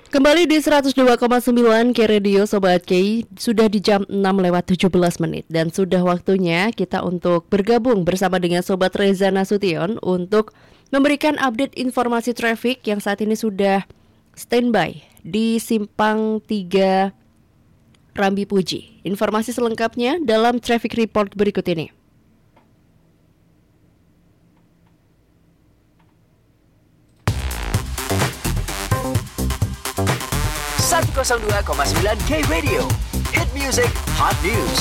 Kembali di 102,9 K Radio Sobat K. Sudah di jam 6:17 dan sudah waktunya kita untuk bergabung bersama dengan Sobat Reza Nasution untuk memberikan update informasi traffic yang saat ini sudah standby di Simpang 3 Rambi Puji. Informasi selengkapnya dalam traffic report berikut ini. 102,9 K Radio, Hit Music, Hot News.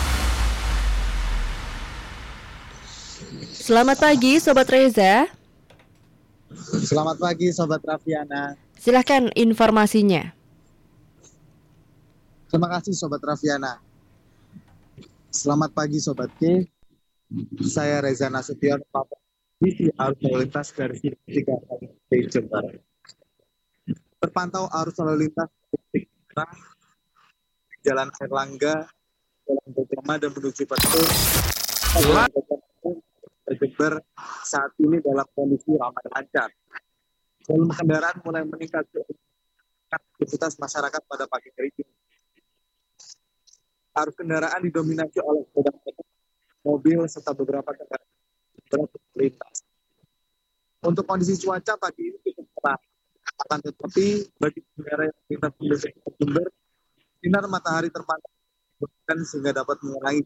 Selamat pagi Sobat Reza. Selamat pagi Sobat Raffiana. Silahkan informasinya. Terima kasih Sobat Raffiana. Selamat pagi Sobat K. Saya Reza Nasution, di arus lalu lintas dari titik 3 Jember. Terpantau arus lalu lintas di Jalan Airlangga, Jalan Gajah dan menuju Petung, Jember saat ini dalam kondisi ramai lancar. Volume kendaraan mulai meningkat aktivitas masyarakat pada pagi hari ini. Arus kendaraan didominasi oleh sepeda motor, mobil, serta beberapa kendaraan berlintas. Untuk kondisi cuaca pagi ini cukup cerah, akan tetapi bagi pengendara yang melintas menuju Jember, sinar matahari terpantau sehingga dapat mengurangi.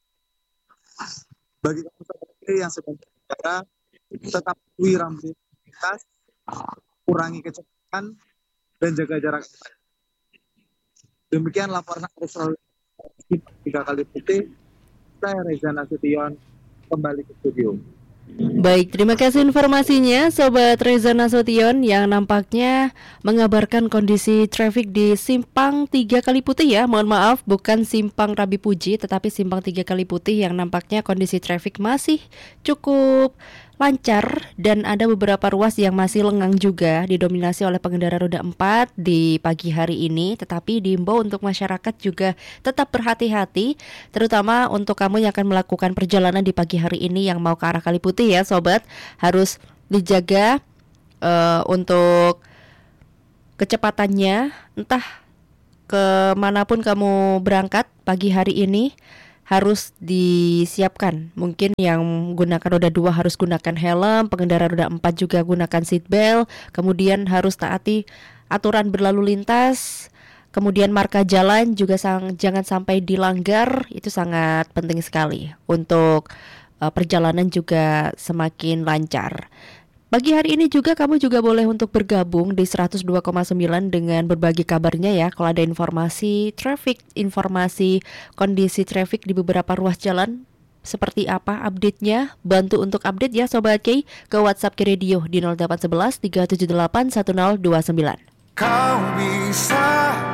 Bagi kamu saudara yang sedang berkendara, tetap patuhi rambu lintas, kurangi kecepatan, dan jaga jarak. Demikian laporan arus lalu lintas 3 kali putih. Saya Reza Nasution, kembali ke studio. Baik, terima kasih informasinya Sobat Reza Nasution yang nampaknya mengabarkan kondisi traffic di Simpang 3 Kali Putih ya. Mohon maaf, bukan Simpang Rambi Puji tetapi Simpang 3 Kali Putih yang nampaknya kondisi traffic masih cukup lancar dan ada beberapa ruas yang masih lengang juga didominasi oleh pengendara roda 4 di pagi hari ini. Tetapi diimbau untuk masyarakat juga tetap berhati-hati, terutama untuk kamu yang akan melakukan perjalanan di pagi hari ini yang mau ke arah Kali Putih ya Sobat. Harus dijaga untuk kecepatannya, entah kemanapun kamu berangkat pagi hari ini harus disiapkan. Mungkin yang gunakan roda 2 harus gunakan helm, pengendara roda 4 juga gunakan seat belt, kemudian harus taati aturan berlalu lintas, kemudian marka jalan juga jangan sampai dilanggar, itu sangat penting sekali untuk perjalanan juga semakin lancar. Pagi hari ini juga kamu juga boleh untuk bergabung di 102,9 dengan berbagi kabarnya ya. Kalau ada informasi traffic, informasi kondisi traffic di beberapa ruas jalan, seperti apa update-nya, bantu untuk update ya Sobat K ke WhatsApp K Radio di 0811 378 1029. Kau bisa